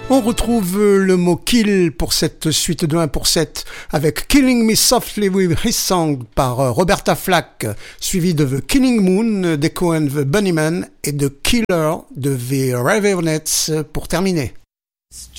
On retrouve le mot kill pour cette suite de 1 pour 7 avec Killing Me Softly with His Song par Roberta Flack, suivi de The Killing Moon d'Echo and the Bunnymen et de Killer de The Raveonettes pour terminer.